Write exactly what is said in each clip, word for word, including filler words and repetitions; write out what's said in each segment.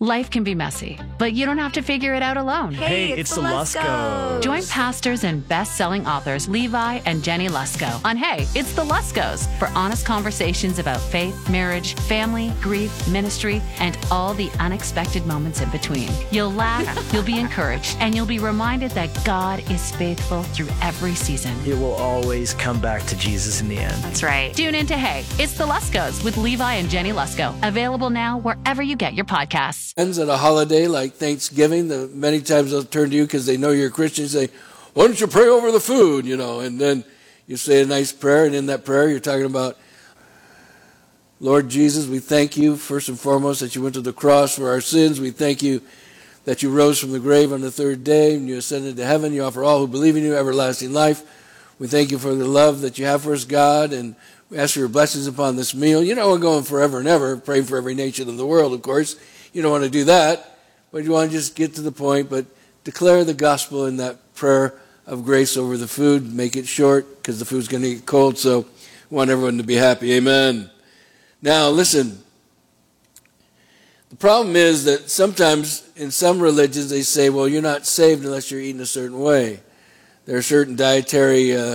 Life can be messy, but you don't have to figure it out alone. Hey, Hey, it's, it's the the Luskos. Join pastors and best-selling authors Levi and Jenny Lusko on Hey, It's the Luskos for honest conversations about faith, marriage, family, grief, ministry, and all the unexpected moments in between. You'll laugh, you'll be encouraged, and you'll be reminded that God is faithful through every season. It will always come back to Jesus in the end. That's right. Tune in to Hey, It's the Luskos with Levi and Jenny Lusko. Available now wherever you get your podcasts. Friends at a holiday like Thanksgiving, the, many times they'll turn to you because they know you're a Christian and say, why don't you pray over the food, you know, and then you say a nice prayer, and in that prayer you're talking about, Lord Jesus, we thank you first and foremost that you went to the cross for our sins. We thank you that you rose from the grave on the third day and you ascended to heaven. You offer all who believe in you everlasting life. We thank you for the love that you have for us, God, and we ask for your blessings upon this meal. You know, we're going forever and ever, praying for every nation in the world, of course. You don't want to do that, but you want to just get to the point, but declare the gospel in that prayer of grace over the food. Make it short because the food's going to get cold, so we want everyone to be happy. Amen. Now, listen. The problem is that sometimes in some religions they say, well, you're not saved unless you're eating a certain way. There are certain dietary uh,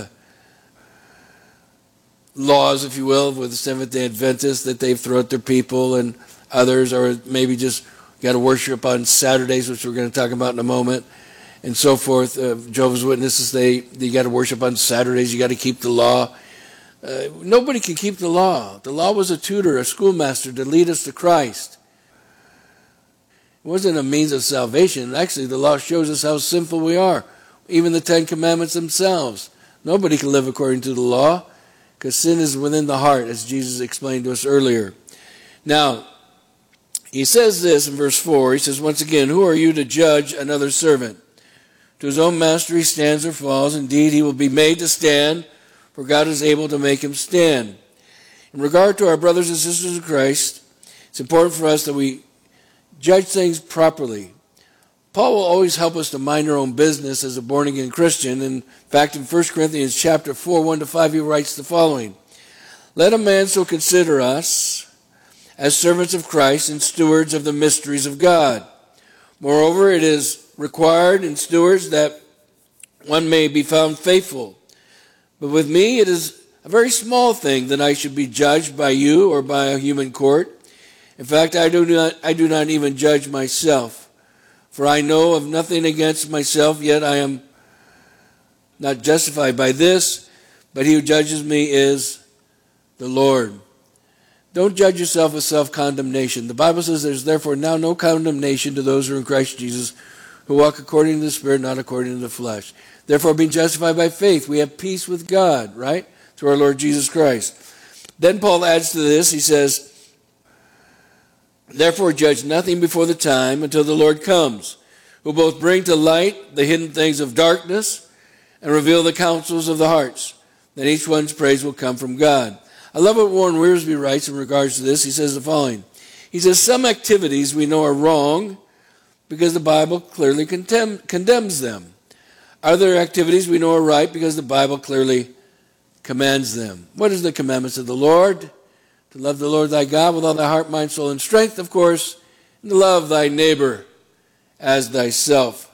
laws, if you will, with the Seventh-day Adventists that they've thrown at their people, and others, or maybe just got to worship on Saturdays, which we're going to talk about in a moment, and so forth. Uh, Jehovah's Witnesses, they you got to worship on Saturdays. You got to keep the law. Uh, nobody can keep the law. The law was a tutor, a schoolmaster to lead us to Christ. It wasn't a means of salvation. Actually, the law shows us how sinful we are. Even the Ten Commandments themselves. Nobody can live according to the law because sin is within the heart, as Jesus explained to us earlier. Now, he says this in verse four. He says, once again, who are you to judge another servant? To his own master he stands or falls. Indeed, he will be made to stand, for God is able to make him stand. In regard to our brothers and sisters in Christ, it's important for us that we judge things properly. Paul will always help us to mind our own business as a born-again Christian. In fact, in First Corinthians chapter four, one to five, he writes the following. Let a man so consider us as servants of Christ and stewards of the mysteries of God. Moreover, it is required in stewards that one may be found faithful. But with me, it is a very small thing that I should be judged by you or by a human court. In fact, I do not, I do not even judge myself. For I know of nothing against myself, yet I am not justified by this, but he who judges me is the Lord. Don't judge yourself with self-condemnation. The Bible says there's therefore now no condemnation to those who are in Christ Jesus, who walk according to the Spirit, not according to the flesh. Therefore, being justified by faith, we have peace with God, right? Through our Lord Jesus Christ. Then Paul adds to this, he says, therefore judge nothing before the time until the Lord comes, who both bring to light the hidden things of darkness and reveal the counsels of the hearts. Then each one's praise will come from God. I love what Warren Wiersbe writes in regards to this. He says the following. He says, some activities we know are wrong because the Bible clearly condemn, condemns them. Other activities we know are right because the Bible clearly commands them. What is the commandments of the Lord? To love the Lord thy God with all thy heart, mind, soul, and strength, of course, and to love thy neighbor as thyself.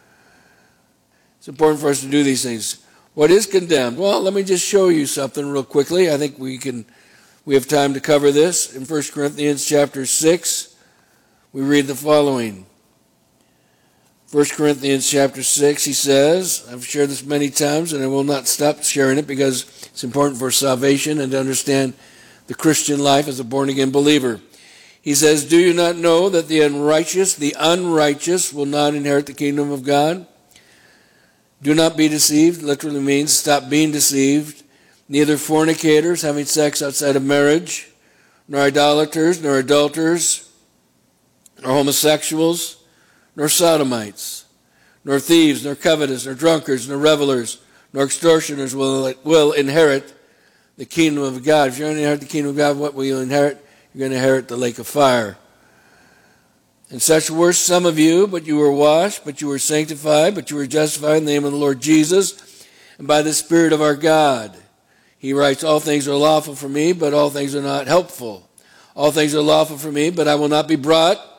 It's important for us to do these things. What is condemned? Well, let me just show you something real quickly. I think we can, we have time to cover this. In First Corinthians chapter six, we read the following. First Corinthians chapter six, he says, I've shared this many times and I will not stop sharing it because it's important for salvation and to understand the Christian life as a born-again believer. He says, do you not know that the unrighteous, the unrighteous will not inherit the kingdom of God? Do not be deceived, literally means stop being deceived. Neither fornicators, having sex outside of marriage, nor idolaters, nor adulterers, nor homosexuals, nor sodomites, nor thieves, nor covetous, nor drunkards, nor revelers, nor extortioners will, will inherit the kingdom of God. If you're going to inherit the kingdom of God, what will you inherit? You're going to inherit the lake of fire. And such were some of you, but you were washed, but you were sanctified, but you were justified in the name of the Lord Jesus, and by the Spirit of our God. He writes, all things are lawful for me, but all things are not helpful. All things are lawful for me, but I will not be brought